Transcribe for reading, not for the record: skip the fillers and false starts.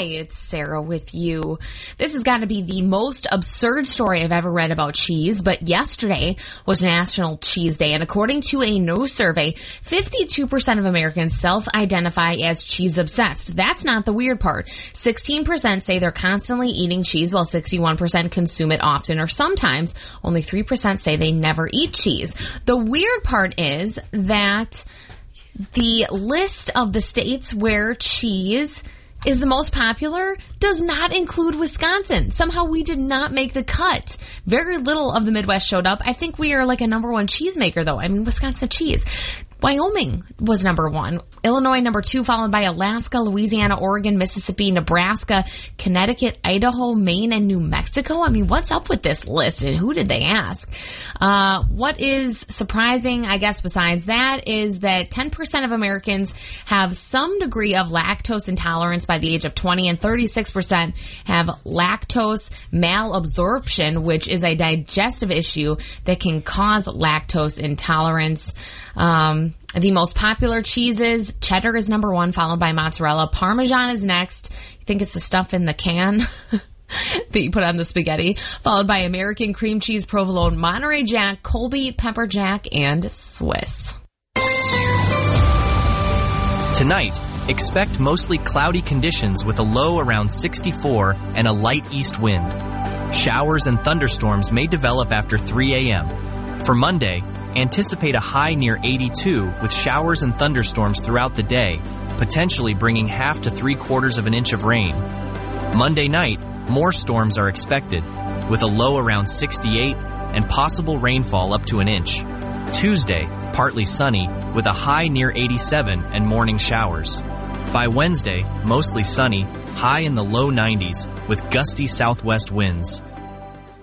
it's Sarah with you. This has got to be the most absurd story I've ever read about cheese, but yesterday was National Cheese Day, and according to a new survey, 52% of Americans self-identify as cheese obsessed. That's not the weird part. 16% say they're constantly eating cheese, while 61% consume it often or sometimes. Only 3% say they never eat cheese. The weird part is that the list of the states where cheese is the most popular does not include Wisconsin. Somehow we did not make the cut. Very little of the Midwest showed up. I think we are like a number one cheesemaker, though. I mean, Wisconsin cheese. Wyoming was number one. Illinois number two, followed by Alaska, Louisiana, Oregon, Mississippi, Nebraska, Connecticut, Idaho, Maine, and New Mexico. I mean, what's up with this list, and who did they ask? What is surprising, I guess, besides that, is that 10% of Americans have some degree of lactose intolerance by the age of 20, and 36% have lactose malabsorption, which is a digestive issue that can cause lactose intolerance. The most popular cheeses, cheddar is number one, followed by mozzarella. Parmesan is next. I think it's the stuff in the can that you put on the spaghetti, followed by American cream cheese, provolone, Monterey Jack, Colby, pepper jack, and Swiss. Tonight, expect mostly cloudy conditions with a low around 64 and a light east wind. Showers and thunderstorms may develop after 3 a.m. For Monday, anticipate a high near 82 with showers and thunderstorms throughout the day, potentially bringing half to 3/4 of an inch of rain. Monday night, more storms are expected, with a low around 68 and possible rainfall up to an inch. Tuesday, partly sunny, with a high near 87 and morning showers. By Wednesday, mostly sunny, high in the low 90s, with gusty southwest winds.